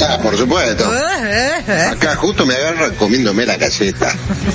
Por supuesto. Acá justo me agarra comiéndome la galleta.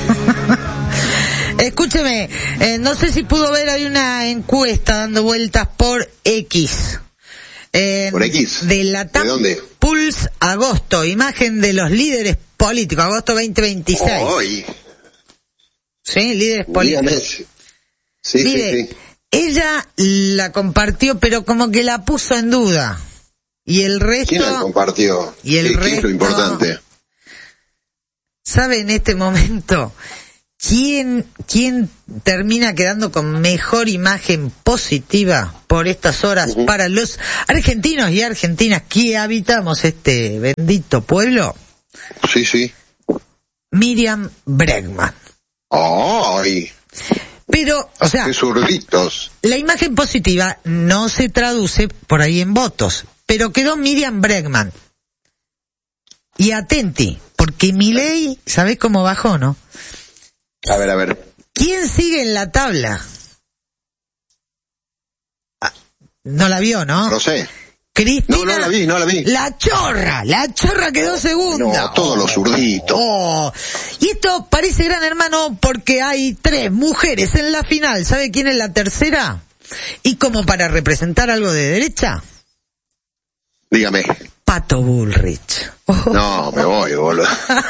Escúcheme, no sé si pudo ver, hay una encuesta dando vueltas por X. ¿Por X? De la ¿De dónde? Pulse agosto, imagen de los líderes políticos, agosto 2026. Hoy. Sí, líderes políticos. Dígame. Sí, Mire, sí. ella la compartió, pero como que la puso en duda. Y el resto... ¿Quién la compartió? Y el ¿Qué resto... es lo importante? ¿Sabe en este momento quién termina quedando con mejor imagen positiva por estas horas para los argentinos y argentinas que habitamos este bendito pueblo? Sí, sí. Miriam Bregman. ¡Ay! Pero, o sea, ¡qué zurditos! la imagen positiva no se traduce por ahí en votos, pero quedó Miriam Bregman. Y atenti, porque Milei, ¿sabés cómo bajó, no? A ver. ¿Quién sigue en la tabla? No la vio, ¿no? No sé. Cristina. No la vi. La chorra quedó segunda. No, todos los zurditos. Oh. Y esto parece Gran Hermano porque hay 3 mujeres en la final. ¿Sabe quién es la tercera? Y como para representar algo de derecha, Dígame. Pato Bullrich. Oh. No, me voy, boludo.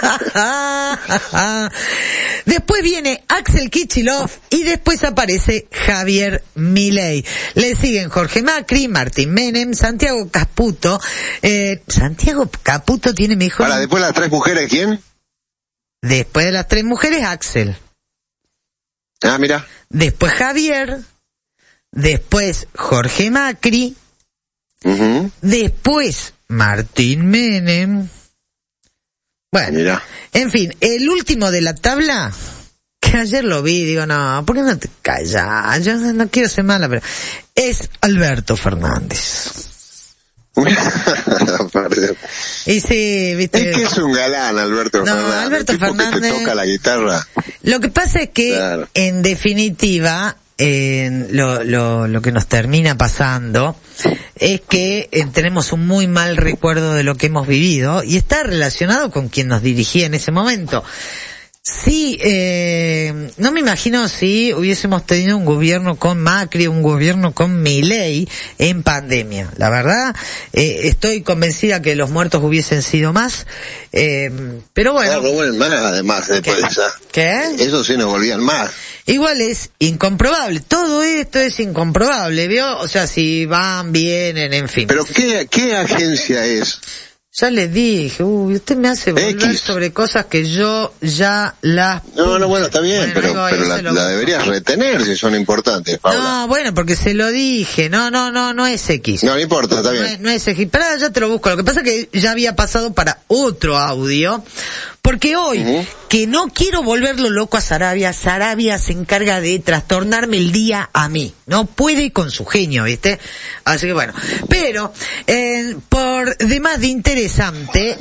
Después viene Axel Kicillof y después aparece Javier Milei. Le siguen Jorge Macri, Martín Menem, Santiago Caputo. Santiago Caputo tiene mejor... Ahora, después las 3 mujeres, ¿quién? Después de las 3 mujeres, Axel. Ah, mira. Después Javier. Después Jorge Macri. Después Martín Menem. Bueno, mira. En fin, el último de la tabla, que ayer lo vi, digo, no, ¿por qué no te callas? Yo no quiero ser mala, pero es Alberto Fernández. Y sí, viste. Es que es un galán, Alberto Fernández. Alberto el tipo Fernández. Que te toca la guitarra. Lo que pasa es que, claro, en definitiva, lo que nos termina pasando es que tenemos un muy mal recuerdo de lo que hemos vivido y está relacionado con quien nos dirigía en ese momento. Sí, no me imagino si hubiésemos tenido un gobierno con Macri, un gobierno con Milei en pandemia. La verdad, estoy convencida que los muertos hubiesen sido más, pero bueno. No vuelven más, además, después de esa. ¿Qué? Eso sí no volvían más. Igual es incomprobable, todo esto es incomprobable, ¿vio? O sea, si van, vienen, en fin. Pero ¿qué agencia es? Ya les dije, usted me hace volver sobre cosas que yo ya las... No, bueno, está bien, pero la deberías retener si son importantes, Paula. No, bueno, porque se lo dije, no es X. No importa, está bien. No es X, pero ya te lo busco. Lo que pasa es que ya había pasado para otro audio, porque hoy, que no quiero volverlo loco a Sarabia se encarga de trastornarme el día a mí. No puede con su genio, ¿viste? Así que bueno. Pero, por demás de interesante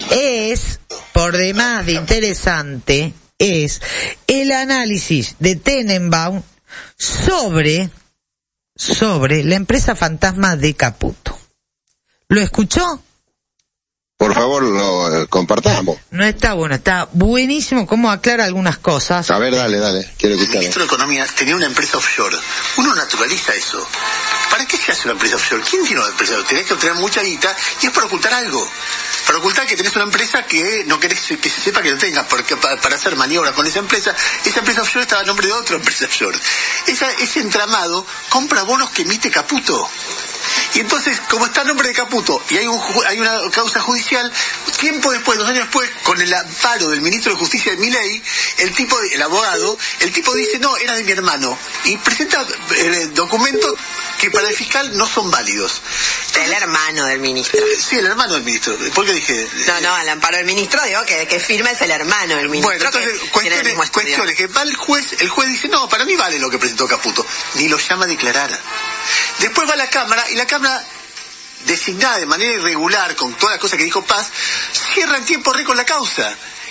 es el análisis de Tenenbaum sobre la empresa fantasma de Caputo. ¿Lo escuchó? Por favor, lo compartamos. No está bueno, está buenísimo cómo aclara algunas cosas. A ver, dale, quiero escucharlo. El ministro de Economía tenía una empresa offshore. Uno naturaliza eso. ¿Para qué se hace una empresa offshore? ¿Quién tiene una empresa offshore? Tenés que obtener mucha guita y es para ocultar algo. Para ocultar que tenés una empresa que no querés que se sepa que lo tengas, porque para hacer maniobras con esa empresa offshore estaba a nombre de otra empresa offshore. Ese entramado compra bonos que emite Caputo. Y entonces, como está a nombre de Caputo y hay una causa judicial, tiempo después, 2 años después, con el amparo del ministro de Justicia de Milei, el abogado dice, no, era de mi hermano, y presenta documentos que para el fiscal no son válidos. El hermano del ministro. Sí, el hermano del ministro. ¿Por qué dije? No, al amparo del ministro digo que firma es el hermano del ministro. Bueno, entonces, cuestiones que va el juez dice, no, para mí vale lo que presentó Caputo. Ni lo llama a declarar. Después va a la Cámara, y la Cámara, designada de manera irregular, con todas las cosas que dijo Paz, cierra en tiempo récord la causa.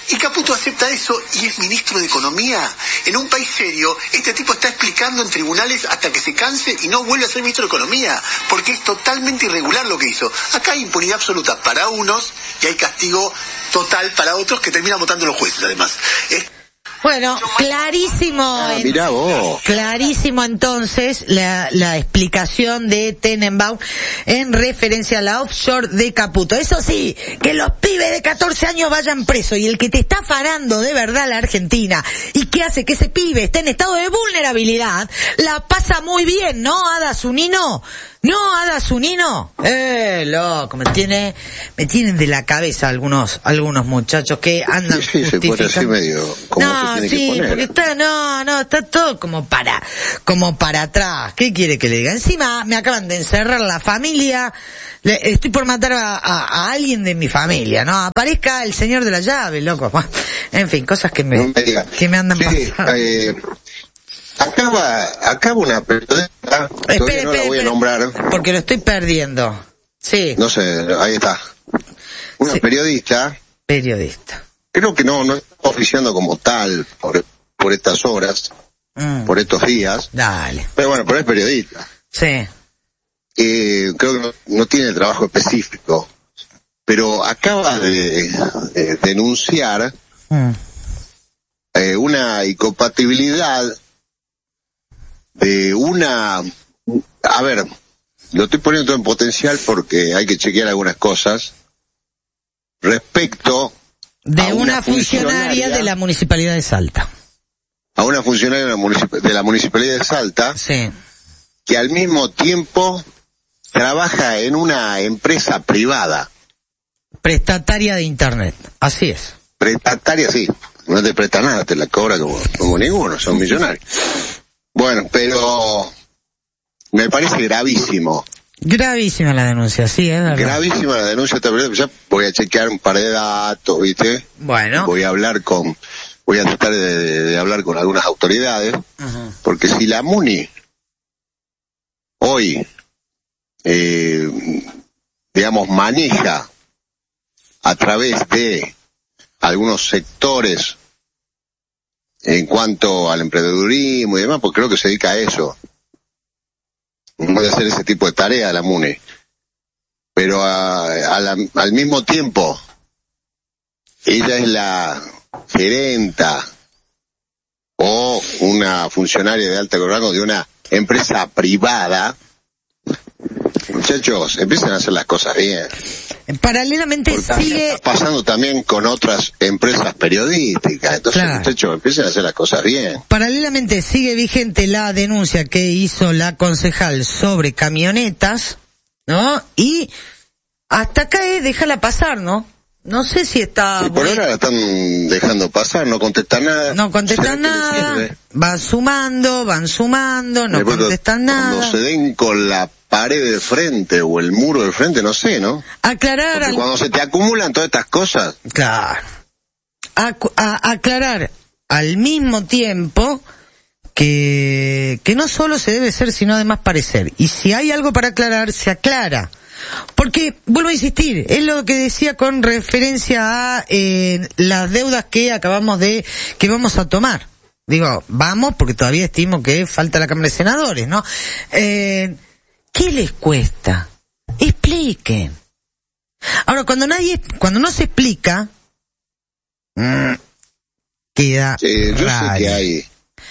Y Caputo acepta eso y es ministro de Economía. En un país serio, este tipo está explicando en tribunales hasta que se canse y no vuelve a ser ministro de Economía, porque es totalmente irregular lo que hizo. Acá hay impunidad absoluta para unos y hay castigo total para otros que terminan votando los jueces, además. Bueno, clarísimo. Mirá vos. Clarísimo entonces la explicación de Tenenbaum en referencia a la offshore de Caputo. Eso sí, que los pibes de 14 años vayan presos y el que te está afanando de verdad la Argentina y que hace que ese pibe esté en estado de vulnerabilidad, la pasa muy bien, ¿no, Ada Zunino? No, Ada Zunino. Loco, me tienen de la cabeza algunos muchachos que andan sí, se pone así medio como no, se tiene sí, que poner. porque está todo como para atrás. ¿Qué quiere que le diga? Encima me acaban de encerrar la familia. Estoy por matar a alguien de mi familia, ¿no? Aparezca el señor de la llave, loco. En fin, cosas que me andan pasando. Acaba una periodista, Espere, no la voy a nombrar. Porque lo estoy perdiendo. Sí. No sé, ahí está. Una periodista. Creo que no está oficiando como tal por estas horas, por estos días. Dale. Pero es periodista. Sí. Creo que no tiene trabajo específico. Pero acaba de denunciar una incompatibilidad de lo estoy poniendo todo en potencial porque hay que chequear algunas cosas respecto de una funcionaria de la Municipalidad de Salta. A una funcionaria de la Municipalidad de Salta, sí, que al mismo tiempo trabaja en una empresa privada. Prestataria de Internet, así es. Prestataria, sí, no te presta nada, te la cobra como ninguno, son millonarios. Bueno, pero me parece gravísimo. Gravísima la denuncia, sí, es verdad. Gravísima la denuncia, ya voy a chequear un par de datos, ¿viste? Bueno. Voy a tratar de hablar con algunas autoridades, porque si la MUNI hoy, maneja a través de algunos sectores en cuanto al emprendedurismo y demás, porque creo que se dedica a eso. No puede hacer ese tipo de tarea la MUNI. Pero al mismo tiempo, ella es la gerenta o una funcionaria de alto rango de una empresa privada. Muchachos, empiezan a hacer las cosas bien. Paralelamente sigue... Está pasando también con otras empresas periodísticas. Entonces, claro, muchachos, empiezan a hacer las cosas bien. Paralelamente sigue vigente la denuncia que hizo la concejal sobre camionetas, ¿no? Y hasta acá déjala pasar, ¿no? No sé si está... Sí, por ahora la están dejando pasar, no contestan nada. No contestan nada, van sumando, no contestan nada. Cuando se den con la pared de frente o el muro de frente, no sé, ¿no? Aclarar... Cuando se te acumulan todas estas cosas... Claro. Aclarar al mismo tiempo que no solo se debe ser, sino además parecer. Y si hay algo para aclarar, se aclara. Porque, vuelvo a insistir, es lo que decía con referencia a las deudas que vamos a tomar. Digo, vamos, porque todavía estimo que falta la Cámara de Senadores, ¿no? ¿Qué les cuesta? Expliquen. Ahora, cuando no se explica, queda yo raro. sé que hay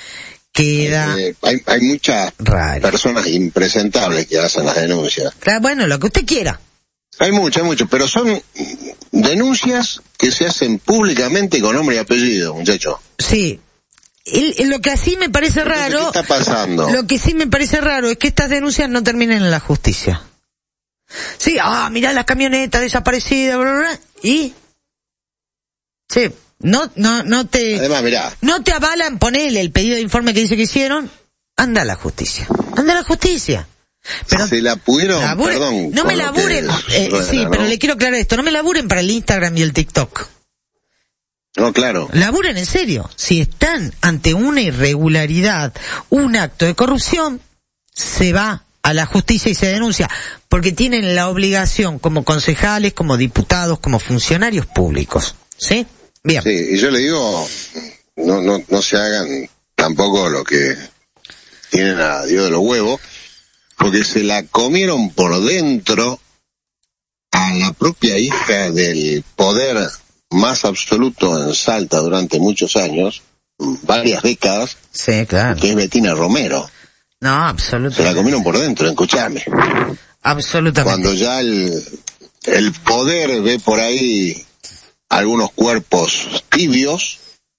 muchas raro. Personas impresentables que hacen las denuncias. Bueno, lo que usted quiera. Hay mucho, pero son denuncias que se hacen públicamente con nombre y apellido, muchacho. Sí. Lo que así me parece raro... ¿Qué está pasando? Lo que sí me parece raro es que estas denuncias no terminen en la justicia. Sí, mirá las camionetas desaparecidas, bla, bla, bla, y... Sí, no te... Además, mirá. No te avalan, ponele el pedido de informe que dice que hicieron, anda a la justicia. Pero se la pudieron, perdón. No me laburen, sí, pero le quiero aclarar esto, no me laburen para el Instagram y el TikTok. No, claro. Laburen en serio. Si están ante una irregularidad, un acto de corrupción, se va a la justicia y se denuncia, porque tienen la obligación como concejales, como diputados, como funcionarios públicos, ¿sí? Bien. Sí, y yo le digo, no se hagan tampoco lo que tienen a Dios de los huevos, porque se la comieron por dentro a la propia hija del poder más absoluto en Salta durante muchos años, varias décadas. Sí, claro. Que es Betina Romero. No, absolutamente. Se la comieron por dentro, escuchame. Absolutamente. Cuando ya el poder ve por ahí algunos cuerpos tibios,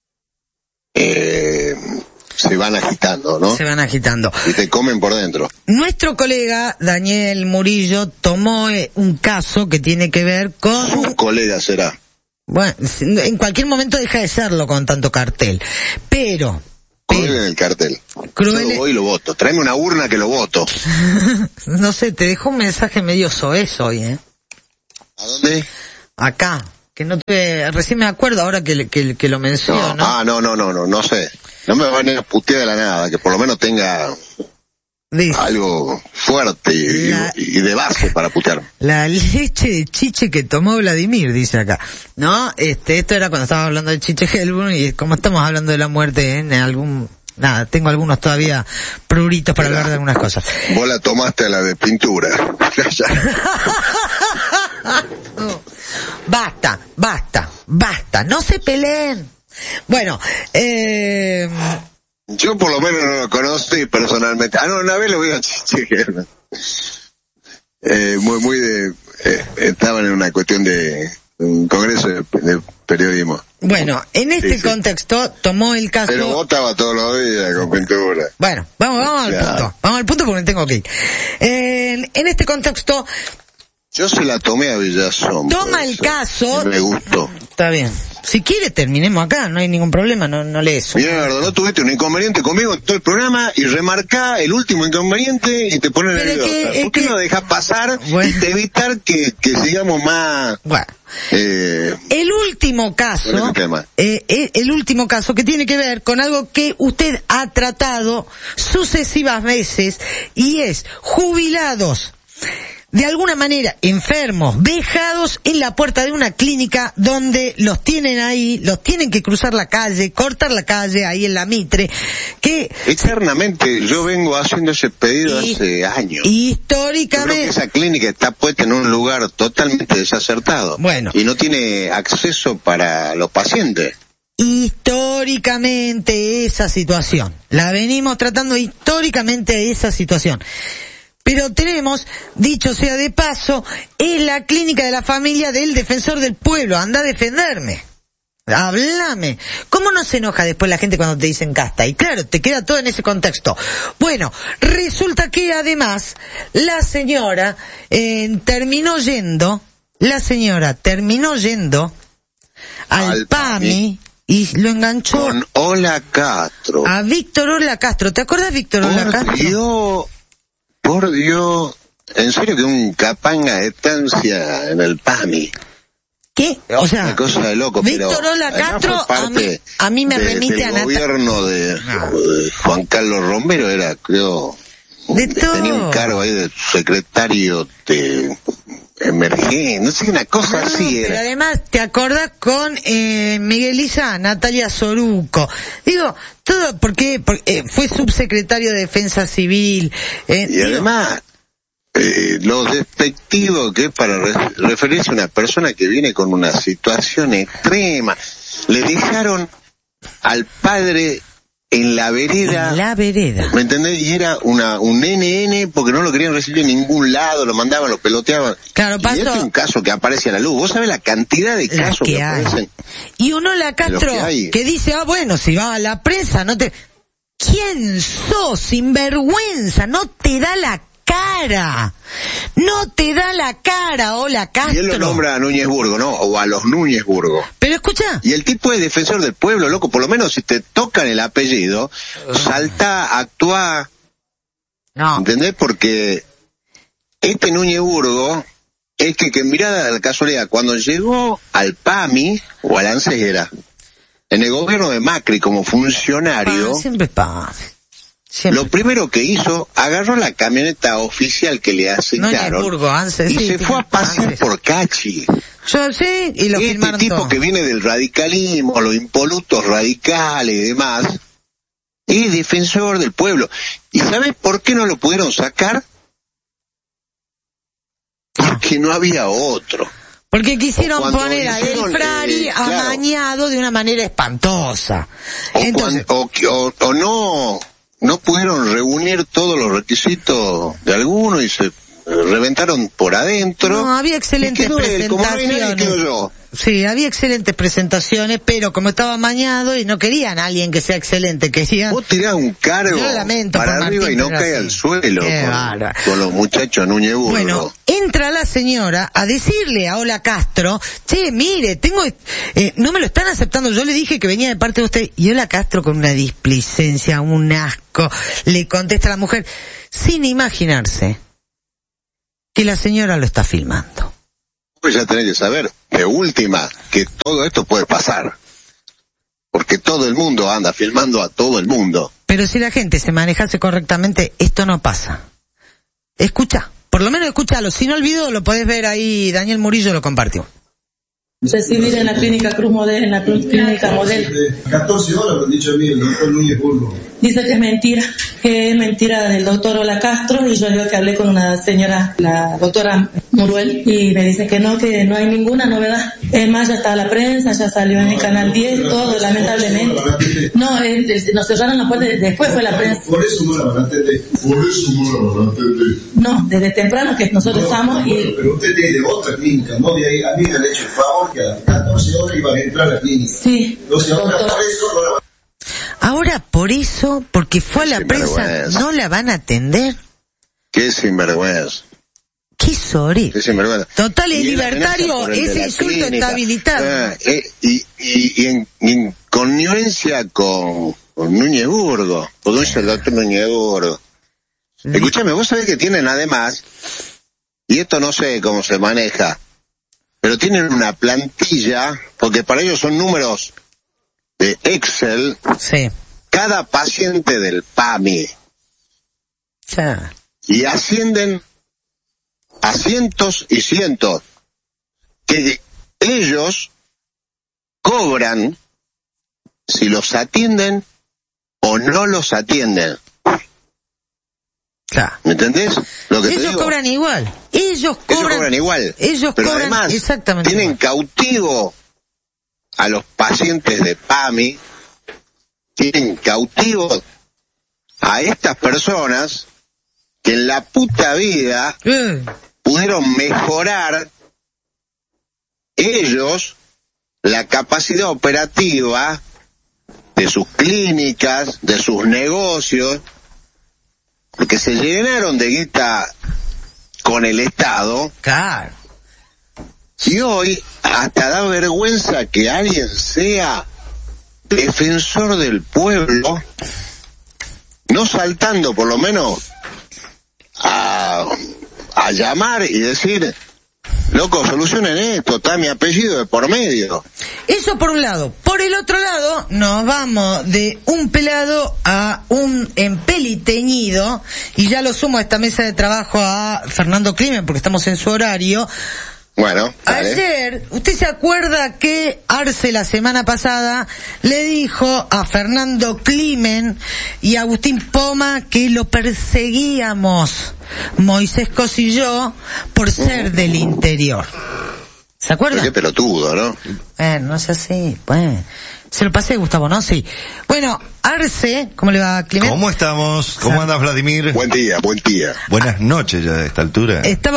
se van agitando, ¿no? Se van agitando. Y te comen por dentro. Nuestro colega Daniel Murillo tomó un caso que tiene que ver con... Su colega será. Bueno, en cualquier momento deja de serlo con tanto cartel. Pero Cruel en el cartel. Cruel... Yo voy y lo voto. Tráeme una urna que lo voto. No sé, te dejó un mensaje medio soez hoy, ¿eh? ¿A dónde? Acá. Que no te... Recién me acuerdo ahora que lo menciono. No sé. No me van a putear de la nada, que por lo menos tenga... Dice, algo fuerte y de base para putear. La leche de chiche que tomó Vladimir, dice acá. No, esto era cuando estábamos hablando de Chiche Helbrun, y como estamos hablando de la muerte en algún... Nada, tengo algunos todavía pruritos para hablar de algunas cosas. Vos la tomaste a la de pintura. Basta, no se peleen. Bueno, yo por lo menos no lo conocí personalmente. Una vez lo vi a Chiche. Muy de... estaban en una cuestión de un congreso de periodismo. Bueno, en este contexto tomó el caso... Pero vos estabas todos los días con pintura. Bueno, vamos al punto. Vamos al punto porque me tengo que ir. En este contexto... Yo se la tomé a Villazón. Toma el caso... Me gustó. Está bien. Si quiere, terminemos acá, no hay ningún problema, no lees. Mierda, no tuviste un inconveniente conmigo en todo el programa y remarcá el último inconveniente y te pones nerviosa. ¿Por qué no dejas pasar y te evitar que sigamos más... Bueno. El último caso, el último caso que tiene que ver con algo que usted ha tratado sucesivas veces y es jubilados, de alguna manera enfermos, vejados en la puerta de una clínica donde los tienen ahí, los tienen que cruzar la calle, cortar la calle ahí en la Mitre, que... Eternamente, yo vengo haciendo ese pedido hace años. Históricamente... Yo creo que esa clínica está puesta en un lugar totalmente desacertado. Bueno. Y no tiene acceso para los pacientes. Históricamente esa situación. La venimos tratando históricamente esa situación. Pero tenemos, dicho sea de paso, es la clínica de la familia del defensor del pueblo. Anda a defenderme. Háblame. ¿Cómo no se enoja después la gente cuando te dicen casta? Y claro, te queda todo en ese contexto. Bueno, resulta que además la señora terminó yendo al PAMI y lo enganchó con Ola Castro. A Víctor Ola Castro. ¿Te acuerdas de Víctor Ola Castro? Por Dios, en serio que un capanga de estancia en el PAMI. ¿Qué? O sea, una cosa de loco. Víctor Ola Castro a mí me remite a el gobierno de Juan Carlos Romero era, creo, tenía un cargo ahí de secretario de emergencia, no sé, una cosa así era. Pero además, ¿te acordás con Miguel Isa, Natalia Soruco? Digo, todo porque fue subsecretario de Defensa Civil. Y además, lo despectivo que es para referirse a una persona que viene con una situación extrema. Le dejaron al padre en la vereda. En la vereda. ¿Me entendés? Y era un NN porque no lo querían recibir en ningún lado, lo mandaban, lo peloteaban. Claro, pasó. Y este es un caso que aparece a la luz. Vos sabés la cantidad de casos que aparecen. Y uno la Castro que dice, bueno, si va a la prensa, no te... ¿Quién sos, sinvergüenza? No te da la cara. No te da la cara, Ola Castro. Y él lo nombra a Núñez Burgo, ¿no? O a los Núñez Burgo. Pero escucha. Y el tipo es defensor del pueblo, loco. Por lo menos si te tocan el apellido, salta, actúa. No. ¿Entendés? Porque este Núñez Burgo es que mirá la casualidad, cuando llegó al PAMI, o al ANSES era, en el gobierno de Macri como funcionario, siempre pasa. Lo primero que hizo, agarró la camioneta oficial que le asignaron y se fue a pasear por Cachi. Yo sí, y lo filmaron tipo todo. Que viene del radicalismo, los impolutos radicales y demás, es defensor del pueblo. ¿Y sabes por qué no lo pudieron sacar? Porque no había otro. Porque quisieron poner a Del Frari amañado de una manera espantosa. Entonces, no pudieron reunir todos los requisitos de alguno y se reventaron por adentro. No, había excelentes presentaciones. Sí, había excelentes presentaciones, pero como estaba amañado y no querían a alguien que sea excelente, querían... Vos tirás un cargo para arriba y no cae al suelo con los muchachos Núñez Burgo. Bueno, entra la señora a decirle a Ola Castro, che, mire, no me lo están aceptando, yo le dije que venía de parte de usted, y Ola Castro con una displicencia, un asco, le contesta a la mujer, sin imaginarse que la señora lo está filmando. Pues ya tenés que saber, de última, que todo esto puede pasar. Porque todo el mundo anda filmando a todo el mundo. Pero si la gente se manejase correctamente, esto no pasa. Escucha, por lo menos escúchalo. Si no olvido, lo podés ver ahí, Daniel Murillo lo compartió. Recibir en la clínica Cruz Model, en la clínica Model. 14 horas me han dicho a mí el doctor Núñez Burgo. Dice que es mentira del doctor Ola Castro, y yo digo que hablé con una señora, la doctora Muruel, y me dice que no hay ninguna novedad. Es más, ya está la prensa, ya salió en el Canal 10, todo, lamentablemente. No, nos cerraron la puerta, después fue la prensa. Por eso no la van a atender. No, desde temprano que nosotros estamos y... Pero usted tiene otra clínica, no de ahí, a mí me han hecho el favor que a las 14 horas iban a entrar a la clínica. Sí. Entonces ahora por eso no la van a... Ahora por eso, porque fue a la prensa, no la van a atender. Qué sinvergüenza. Qué sorry. Qué sinvergüenza. Total, el libertario, ese insulto está habilitado. Y en connivencia con Núñez Burgo, con el doctor Núñez Burgo. Escúchame, vos sabés que tienen además, y esto no sé cómo se maneja, pero tienen una plantilla, porque para ellos son números de Excel, sí. Cada paciente del PAMI. Ya. Y ascienden a cientos y cientos, que ellos cobran si los atienden o no los atienden. Claro. ¿Me entendés? Lo que ellos cobran igual. Ellos cobran igual. Ellos pero cobran además, exactamente tienen igual. Cautivo a los pacientes de PAMI, tienen cautivo a estas personas que en la puta vida pudieron mejorar ellos la capacidad operativa de sus clínicas, de sus negocios, porque se llenaron de guita con el Estado. Claro. Y hoy hasta da vergüenza que alguien sea defensor del pueblo, no saltando por lo menos a llamar y decir, loco, solucionen esto, está mi apellido de por medio. Eso por un lado. Por el otro lado, nos vamos de un pelado a un empeliteñido, y ya lo sumo a esta mesa de trabajo a Fernando Climen, porque estamos en su horario. Bueno, dale. Ayer, ¿usted se acuerda que Arce la semana pasada le dijo a Fernando Climen y a Agustín Poma que lo perseguíamos, Moisés Cos y yo, por ser del interior? ¿Se acuerda? Qué pelotudo, ¿no? No es así, pues. Se lo pasé, Gustavo, ¿no? Sí. Bueno, Arce, ¿cómo le va, Climen? ¿Cómo estamos? ¿Cómo andas, Vladimir? Buen día. Buenas noches ya a esta altura. Estaba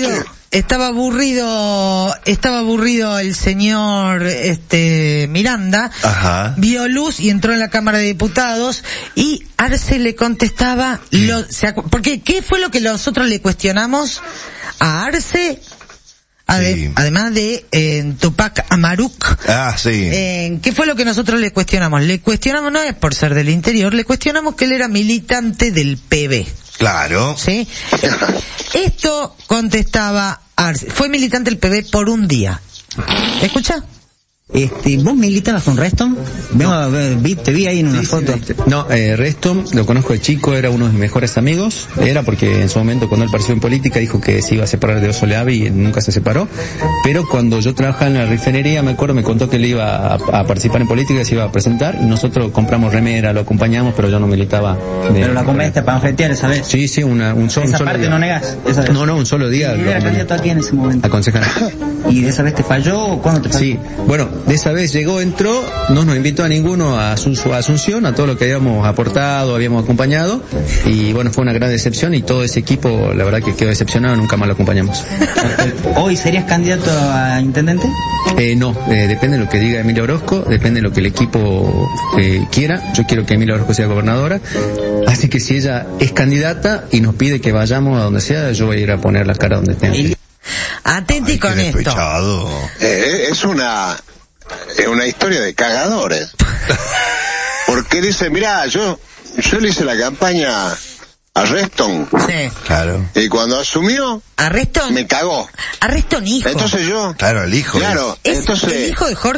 aburrido el señor Miranda. Ajá. Vio luz y entró en la Cámara de Diputados y Arce le contestaba porque ¿qué fue lo que nosotros le cuestionamos a Arce? Sí. Además de Tupac Amaruc. Ah, sí. ¿Qué fue lo que nosotros le cuestionamos? Le cuestionamos, no es por ser del interior, le cuestionamos que él era militante del PB. Claro. ¿Sí? Esto contestaba Arce. Fue militante del PB por un día. ¿Escucha? ¿Vos militabas con Reston? Te vi ahí en una foto. No, Reston lo conozco de chico, era uno de mis mejores amigos. Era porque en su momento, cuando él participó en política, dijo que se iba a separar de Oso Leavi y nunca se separó. Pero cuando yo trabajaba en la refinería, me acuerdo, me contó que él iba a participar en política, se iba a presentar, y nosotros compramos remera, lo acompañamos, pero yo no militaba. Pero la acompañaste para anfetear esa vez. Sí, un solo parte día. ¿No negás? No, un solo día. ¿Y era candidato a quién en ese momento? A concejal. ¿Y de esa vez te falló o cuándo te falló? Sí, bueno, de esa vez llegó, entró, no nos invitó a ninguno a su Asunción, a todo lo que habíamos aportado, habíamos acompañado, y bueno, fue una gran decepción, y todo ese equipo, la verdad que quedó decepcionado, nunca más lo acompañamos. ¿Hoy serías candidato a intendente? No, depende de lo que diga Emilia Orozco, depende de lo que el equipo quiera. Yo quiero que Emilia Orozco sea gobernadora, así que si ella es candidata y nos pide que vayamos a donde sea, yo voy a ir a poner la cara donde tenga. Atenti con esto. Es una historia de cagadores. Porque dice, mirá, yo le hice la campaña a Reston. Sí. Claro. Y cuando asumió, ¿A Reston? me cagó. ¿A Reston hijo? Entonces yo... Claro, el hijo. Claro, ¿Es entonces... el hijo de Jorge